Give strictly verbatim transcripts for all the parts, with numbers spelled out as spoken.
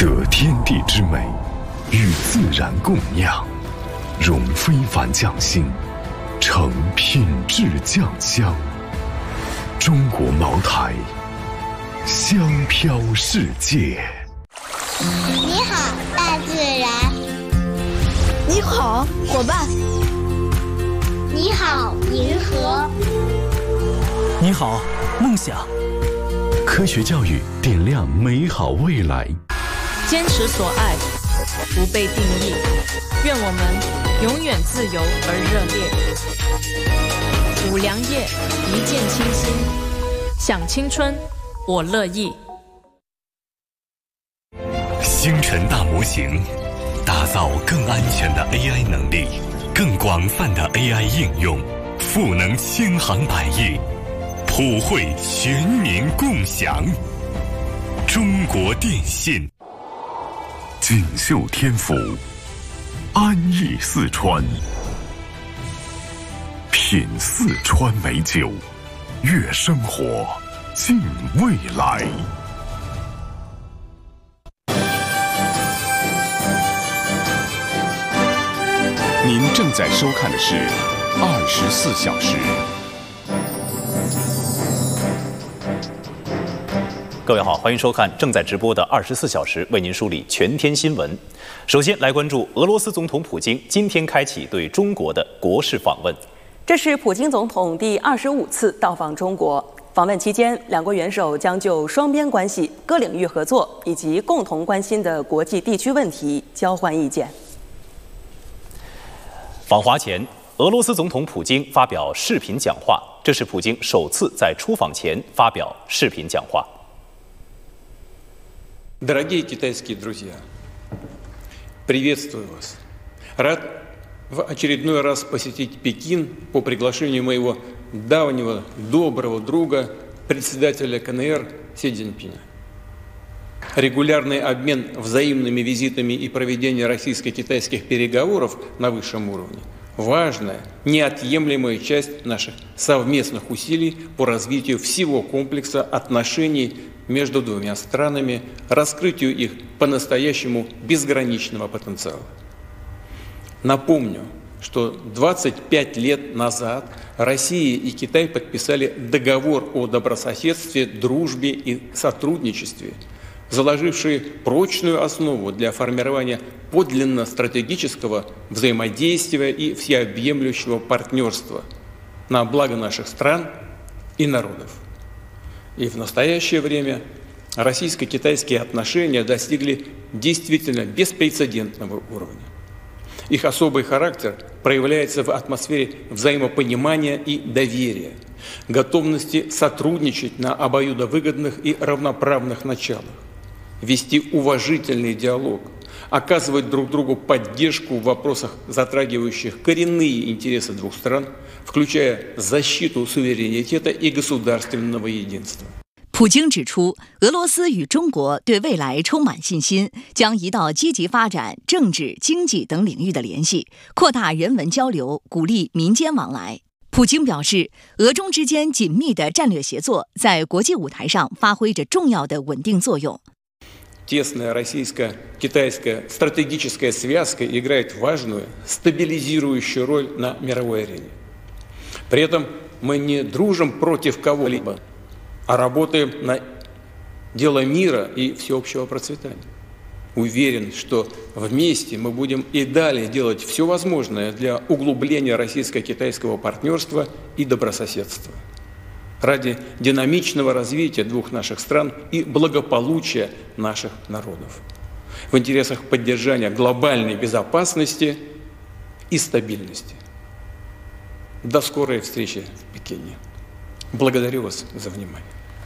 摄天地之美，与自然共酿，融非凡匠心，成品质酱香。中国茅台，香飘世界。 你好，大自然。 你好，伙伴。 你好，银河。 你好，梦想。 科学教育点亮美好未来。 坚持所爱，不被定义。愿我们永远自由而热烈。五粮液，一见倾心。想青春，我乐意。 星辰大模型，打造更安全的 A I 能力，更广泛的 A I 应用，赋能千行百业，普惠全民共享。中国电信。 锦绣天府，安逸四川，品四川美酒，悦生活，近未来。您正在收看的是二十四小时。 各位好，欢迎收看正在直播的二十四小时，为您梳理全天新闻。首先来关注俄罗斯总统普京今天开启对中国的国事访问。 这是普京总统第二十五次到访中国。访问期间，两国元首将就双边关系、各领域合作以及共同关心的国际地区问题交换意见。 访华前，俄罗斯总统普京发表视频讲话，这是普京首次在出访前发表视频讲话。 Дорогие китайские друзья, приветствую вас. Рад в очередной раз посетить Пекин по приглашению моего давнего доброго друга, председателя ка эн эр Си Цзиньпиня. Регулярный обмен взаимными визитами и проведение российско-китайских переговоров на высшем уровне – важная, неотъемлемая часть наших совместных усилий по развитию всего комплекса отношений между двумя странами, раскрытию их по-настоящему безграничного потенциала. Напомню, что двадцать пять лет назад Россия и Китай подписали договор о добрососедстве, дружбе и сотрудничестве, заложивший прочную основу для формирования подлинно стратегического взаимодействия и всеобъемлющего партнерства на благо наших стран и народов. И в настоящее время российско-китайские отношения достигли действительно беспрецедентного уровня. Их особый характер проявляется в атмосфере взаимопонимания и доверия, готовности сотрудничать на обоюдовыгодных и равноправных началах, вести уважительный диалог, оказывать друг другу поддержку в вопросах, затрагивающих коренные интересы двух стран, включая защиту суверенитета и государственного единства. 普京指出，俄罗斯与中国对未来充满信心，将一道积极发展政治、经济等领域的联系，扩大人文交流，鼓励民间往来。普京表示，俄中之间紧密的战略协作在国际舞台上发挥着重要的稳定作用。 Тесная российско-китайская стратегическая связка играет важную, стабилизирующую роль на мировой арене. При этом мы не дружим против кого-либо, а работаем на дело мира и всеобщего процветания. Уверен, что вместе мы будем и далее делать все возможное для углубления российско-китайского партнерства и добрососедства ради динамичного развития двух наших стран и благополучия наших народов, в интересах поддержания глобальной безопасности и стабильности. До скорой встречи в Пекине. Благодарю вас за внимание.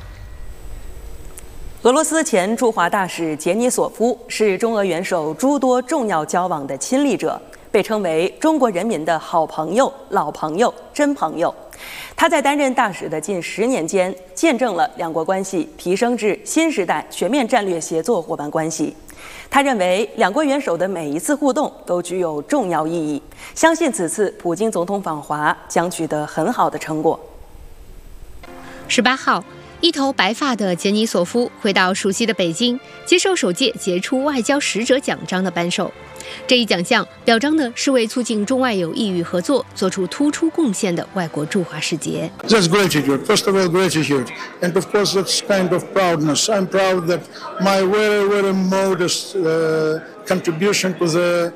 俄罗斯前驻华大使杰尼索夫是中俄元首诸多重要交往的亲历者，被称为中国人民的好朋友、老朋友、真朋友。他在担任大使的近十年间，见证了两国关系提升至新时代全面战略协作伙伴关系。他认为，两国元首的每一次互动都具有重要意义，相信此次普京总统访华将取得很好的成果。 十八号， 一头白发的杰尼索夫回到熟悉的北京，接受首届杰出外交使者奖章的颁授。这一奖项表彰的是为促进中外友谊与合作做出突出贡献的外国驻华使节。 That's gratitude. First of all, gratitude, and of course that's kind of proudness. I'm proud that my very, very modest uh, contribution to the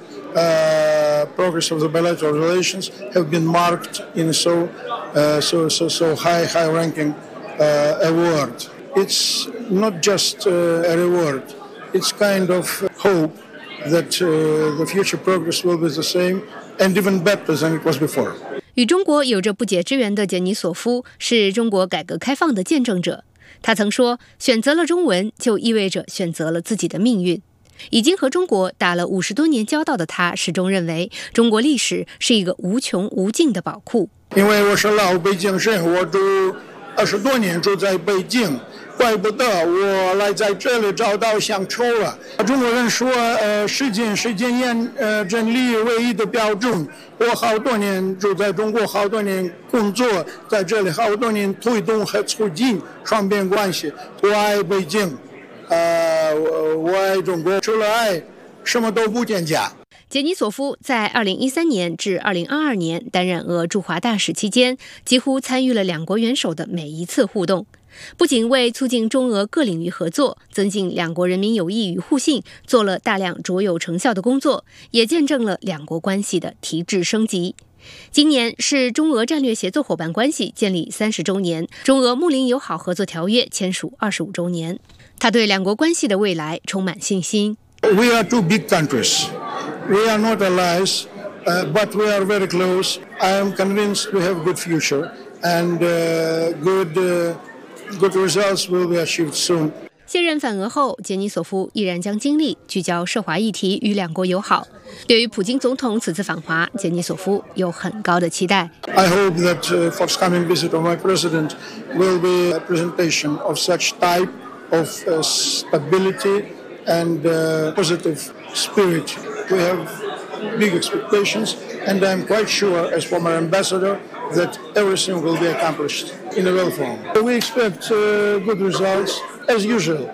uh, progress of the bilateral relations have been marked in so uh, so so so high high ranking uh, award. It's not just uh, a reward. It's kind of hope that uh, the future progress will be the same and even better than it was before. 与中国有着不解之缘的杰尼索夫是中国改革开放的见证者。他曾说，选择了中文就意味着选择了自己的命运。已经和中国打了五十多年交道的他，始终认为中国历史是一个无穷无尽的宝库。 因为我是老北京人，我住二十多年住在北京，怪不得我来在这里找到乡愁了。中国人说，呃，时间是检验呃真理唯一的标准。我好多年住在中国，好多年工作在这里，好多年推动和促进双边关系。我爱北京，呃，我我爱中国，除了爱，什么都不添加。 杰尼索夫在二零一三年至二零二二年担任俄驻华大使期间，几乎参与了两国元首的每一次互动，不仅为促进中俄各领域合作、增进两国人民友谊与互信做了大量卓有成效的工作，也见证了两国关系的提质升级。今年是中俄战略协作伙伴关系建立三十周年，中俄睦邻友好合作条约签署二十五周年。他对两国关系的未来充满信心。 We are two big countries. We are not allies, uh, but we are very close. I am convinced we have good future and uh, good, uh, good results will be achieved soon. 卸任反俄后，杰尼索夫依然将精力聚焦涉华议题与两国友好。对于普京总统此次访华，杰尼索夫有很高的期待。 I hope that uh, forthcoming visit of my president will be a presentation of such type of uh, stability and uh, positive spirit. We have big expectations, and I'm quite sure, as former ambassador, that everything will be accomplished in a well form. We expect uh, good results as usual.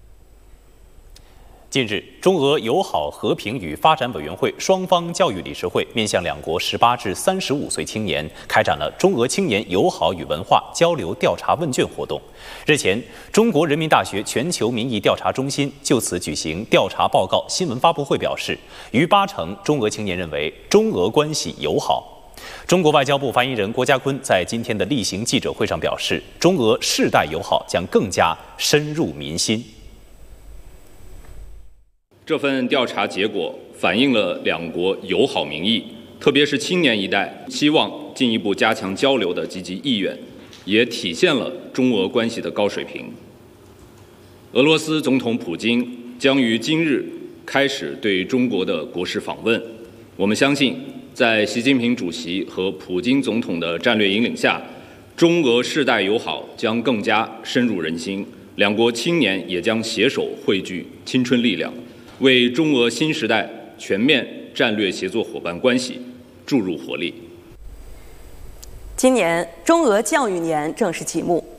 近日，中俄友好和平与发展委员会双方教育理事会面向两国十八至三十五岁青年开展了中俄青年友好与文化交流调查问卷活动。日前，中国人民大学全球民意调查中心就此举行调查报告新闻发布会，表示，逾八成中俄青年认为中俄关系友好。中国外交部发言人郭家坤在今天的例行记者会上表示，中俄世代友好将更加深入民心。 这份调查结果反映了两国友好民意，特别是青年一代希望进一步加强交流的积极意愿，也体现了中俄关系的高水平。俄罗斯总统普京将于今日开始对中国的国事访问，我们相信，在习近平主席和普京总统的战略引领下，中俄世代友好将更加深入人心，两国青年也将携手汇聚青春力量，为中俄新时代全面战略协作伙伴关系注入活力。 今年中俄教育年正式启幕，